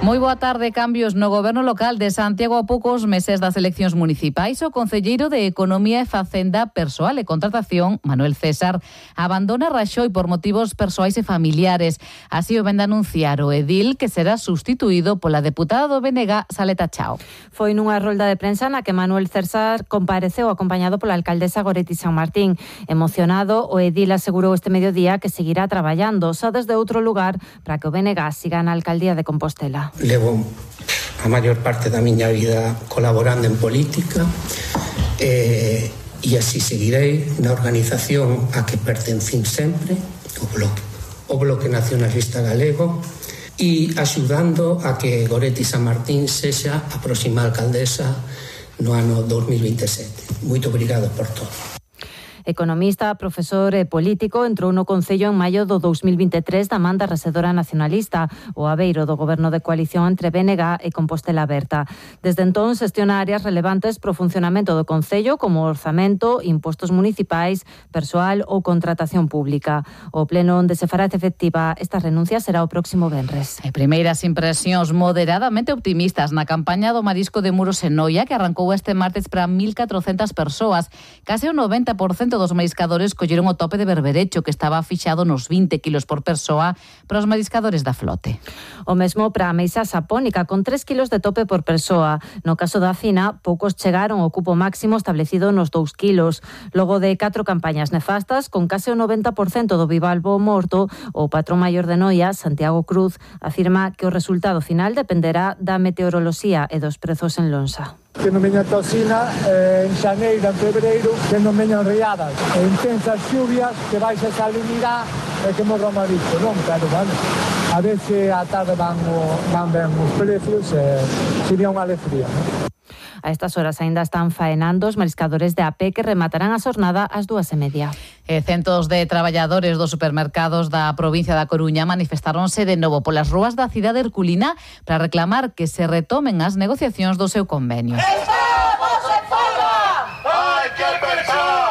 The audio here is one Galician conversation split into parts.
Moi boa tarde. Cambios no goberno local de Santiago a poucos meses das eleccións municipais. O concelleiro de Economía e Facenda, Persoal e Contratación, Manuel César, abandona Raxoi por motivos persoais e familiares. Así o ven de anunciar o edil, que será sustituído pola deputada do BNG, Saleta Chao. Foi nunha rolda de prensa na que Manuel César compareceu acompañado pola alcaldesa Goretti San Martín. Emocionado, o edil asegurou este mediodía que seguirá traballando xa desde outro lugar para que o BNG siga na alcaldía de Compostela. Levo a maior parte da miña vida colaborando en política e así seguirei na organización a que pertencín sempre, o Bloque Nacionalista Galego, e axudando a que Goretti San Martín sexa a próxima alcaldesa no ano 2027. Moito obrigado por todo. Economista, profesor e político, entrou no Concello en maio do 2023 da man da Rexedora Nacionalista, o abeiro do goberno de coalición entre BNG e Compostela Aberta. Desde entón xestiona áreas relevantes para o funcionamento do Concello, como orzamento, impostos municipais, persoal ou contratación pública. O pleno onde se fará efectiva esta renuncia será o próximo venres. Primeiras impresións moderadamente optimistas na campaña do marisco de Muros en Noia, que arrancou este martes para 1.400 persoas. Case o 90% dos mariscadores colleron o tope de berberecho, que estaba fixado nos 20 kilos por persoa para os mariscadores da flote. O mesmo para a mesa sapónica, con 3 kilos de tope por persoa. No caso da Cina, poucos chegaron ao cupo máximo establecido nos 2 kilos. Logo de 4 campañas nefastas, con case o 90% do bivalvo morto, o patrón maior de Noia, Santiago Cruz, afirma que o resultado final dependerá da meteoroloxía e dos prezos en lonxa. Que non veña tocina en xaneiro, en febreiro, que non veñan riadas, intensas lluvias, que vais a salinidade e que morra o marisco, non? Pero, bueno, a ver se a tarde van ben os precios e sería unha alegría, non? A estas horas aínda están faenando os mariscadores de AP, que rematarán a xornada ás 2:30. Centos de traballadores dos supermercados da provincia da Coruña manifestáronse de novo polas rúas da cidade herculina para reclamar que se retomen as negociacións do seu convenio. ¡Estamos en folga! ¡Hay que pensar!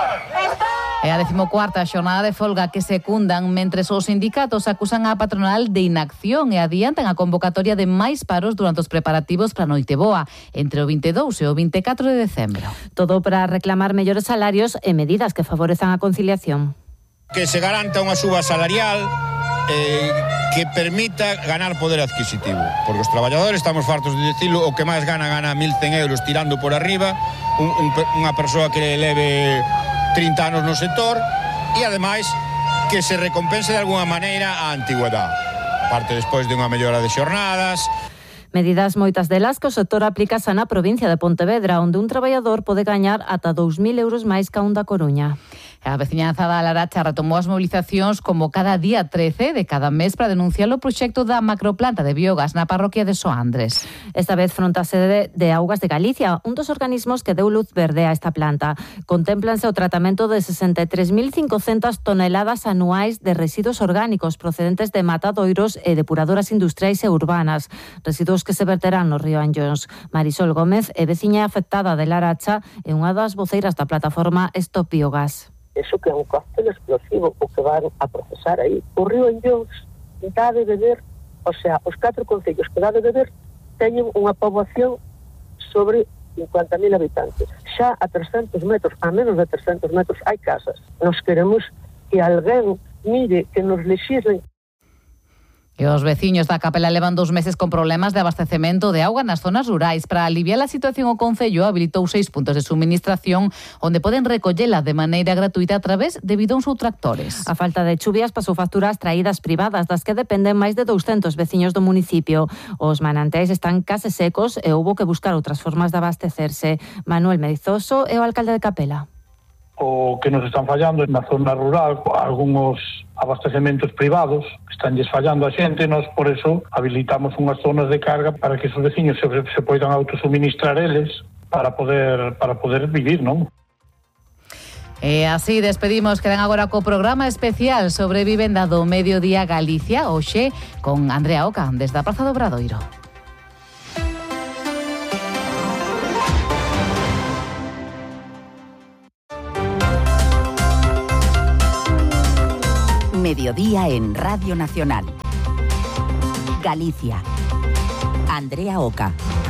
É a 14ª xornada de folga que secundan, mentres os sindicatos acusan a patronal de inacción e adiantan a convocatoria de máis paros durante os preparativos para a Noiteboa, entre o 22 e o 24 de decembro. Todo para reclamar mellores salarios e medidas que favorezan a conciliación. Que se garanta unha suba salarial que permita ganar poder adquisitivo, porque os traballadores estamos fartos de dicilo, o que máis gana 1.100 euros tirando por arriba, unha persoa que leve 30 anos no sector, e ademais que se recompense de alguna maneira a antigüedade, aparte despois de unha mellora de xornadas. Medidas moitas delas que o sector aplica xa na provincia de Pontevedra, onde un traballador pode gañar ata 2.000 euros máis que un da Coruña. A veciñanza da Laracha retomou as mobilizacións como cada día 13 de cada mes para denunciar o proxecto da macroplanta de biogás na parroquia de Soandres. Esta vez fronte á sede de Augas de Galicia, un dos organismos que deu luz verde a esta planta. Contémplanse o tratamento de 63.500 toneladas anuais de residuos orgánicos procedentes de matadoiros e depuradoras industriais e urbanas, residuos que se verterán no río Anllóns. Marisol Gómez é veciña afectada de Laracha e unha das voceiras da plataforma Stop Biogás. Eso que é un cóctel explosivo o que van a procesar aí. O río Anllóns dá de beber, o sea, os 4 concellos que dá de beber teñen unha poboación sobre 50.000 habitantes. Xa a 300 metros, a menos de 300 metros, hai casas. Nos queremos que alguén mire, que nos lexislen. E os veciños da Capela levan 2 meses con problemas de abastecemento de auga nas zonas rurais. Para aliviar a situación, o Concello habilitou 6 puntos de suministración onde poden recollela de maneira gratuita a través de bidóns ou tractores. A falta de chuvias pasou facturas traídas privadas, das que dependen máis de 200 veciños do municipio. Os mananteis están case secos e houbo que buscar outras formas de abastecerse. Manuel Meizoso é o alcalde de Capela. O que nos están fallando na zona rural, algúns abastecementos privados, estánlles fallando a xente, nós por eso habilitamos unhas zonas de carga para que esos veciños se poidan autosuministrar eles para poder vivir, non? E así despedimos, quedan agora co programa especial sobre vivenda do Mediodía Galicia, hoxe con Andrea Oca, desde a Praza do Obradoiro. Mediodía en Radio Nacional. Galicia. Andrea Oca.